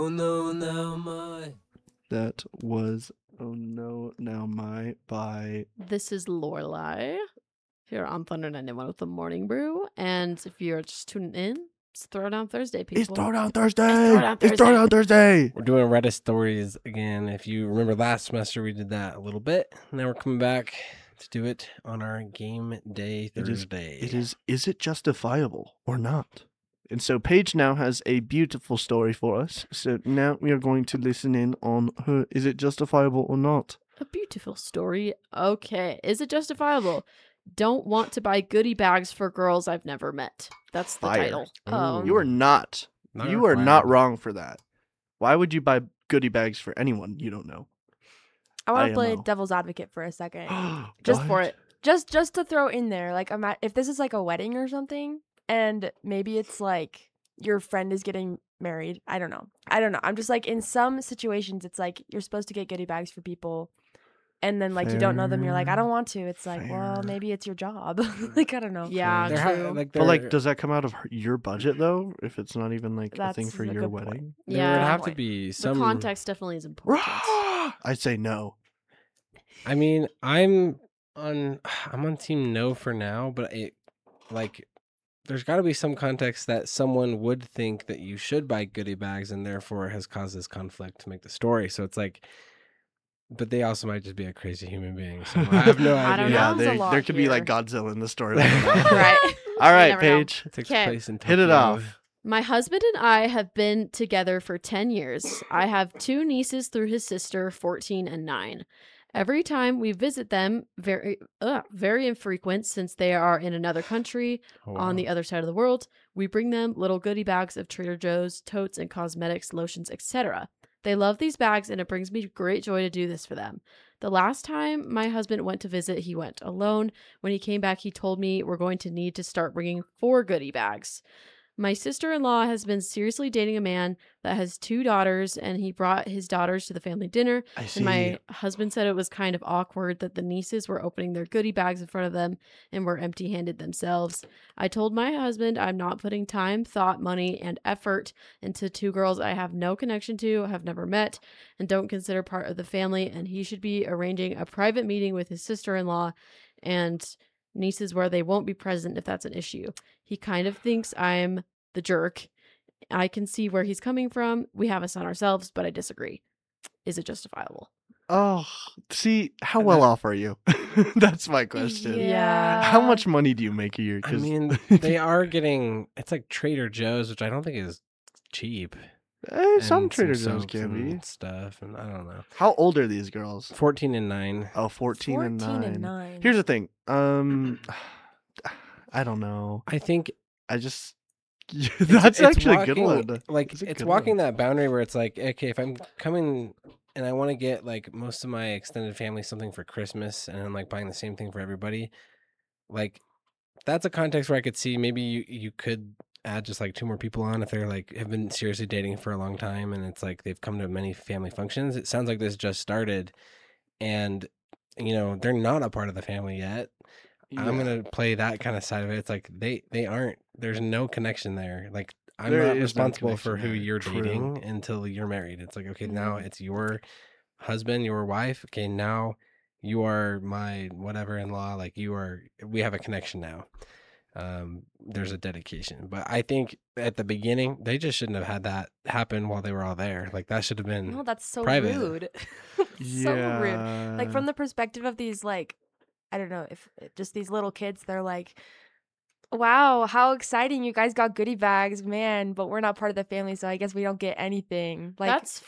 Oh no, now my. That was Oh No Now My by This is Lorelai here on Thunder 91 with the Morning Brew. And if you're just tuning in, it's Throwdown Thursday, people. It's Throwdown Thursday. Throwdown It's Thursday. Throwdown Thursday. We're doing Reddit stories again. If you remember last semester, we did that a little bit. Now we're coming back to do it on our game day Thursday. Is it justifiable or not? And so Paige now has a beautiful story for us. So now we are going to listen in on her. Is it justifiable or not? A beautiful story. Okay. Is it justifiable? Don't want to buy goodie bags for girls I've never met. That's the Fire. title. Ooh. You are not. Not You are not required. wrong for that. Why would you buy goodie bags for anyone you don't know? I want to play IMO. devil's advocate for a second. Just for What? it. Just to throw in there, like if this is like a wedding or something, and maybe it's like your friend is getting married. I don't know. I'm just like, in some situations, it's like you're supposed to get goodie bags for people, and then like you don't know them. You're like, I don't want to. It's like, well, Fair. maybe it's your job. Like, I don't know. Yeah, There true. But like, does that come out of your budget though? If it's not even like a thing That's for a your good point. wedding? there Yeah. would have to Point. be The some context definitely is important. I'd say no. I mean, I'm on team no for now, but there's got to be some context that someone would think that you should buy goodie bags, and therefore has caused this conflict to make the story. So it's like, but they also might just be a crazy human being. So I have no I idea. don't know. Yeah, There's a lot there could be like here. Godzilla in the story. We don't know. Right. All right, never know. Paige. It takes 'Kay. place in Hit it Tokyo. off. My husband and I have been together for 10 years. I have 2 nieces through his sister, 14 and 9. Every time we visit them, very infrequent since they are in another country Oh, on the wow. other side of the world, we bring them little goodie bags of Trader Joe's, totes and cosmetics, lotions, etc. They love these bags and it brings me great joy to do this for them. The last time my husband went to visit, he went alone. When he came back, he told me we're going to need to start bringing 4 goodie bags. My sister-in-law has been seriously dating a man that has 2 daughters, and he brought his daughters to the family dinner. I see. And my husband said it was kind of awkward that the nieces were opening their goodie bags in front of them and were empty-handed themselves. I told my husband I'm not putting time, thought, money, and effort into 2 girls I have no connection to, have never met, and don't consider part of the family, and he should be arranging a private meeting with his sister-in-law and nieces where they won't be present if that's an issue. He kind of thinks I'm the jerk. I can see where he's coming from. We have a son ourselves, but I disagree. Is it justifiable? Oh, see, how And well that- off are you? That's my question. Yeah. How much money do you make a year? I 'Cause mean, they are getting, it's like Trader Joe's, which I don't think is cheap. some and Trader some Joe's soaps can and be. stuff, and I don't know. How old are these girls? 14 and 9. Oh, 14 and 9. 9. Here's the thing. I don't know. I think I just it's- that's it's actually a good walking- one. Like, That's a it's good walking one. that boundary where it's like, okay, if I'm coming and I want to get like most of my extended family something for Christmas, and I'm like buying the same thing for everybody, like that's a context where I could see maybe you could add just like 2 more people on if they're like have been seriously dating for a long time, and it's like they've come to many family functions. It sounds like this just started, and they're not a part of the family yet. I'm Yeah. gonna play that kind of side of it. It's like they aren't. There's no connection there. Like I'm There not is no responsible for connection who there. you're True. dating until you're married. It's like, okay, now Mhm. it's your husband, your wife. Okay, now you are my whatever in-law. Like we have a connection now. There's a dedication, but I think at the beginning they just shouldn't have had that happen while they were all there. Like that should have been No, that's so private. rude. So rude. Like, from the perspective of these, like, I don't know, if just these little kids, they're like, wow, how exciting, you guys got goodie bags, man, but we're not part of the family, so I guess we don't get anything. Like, That's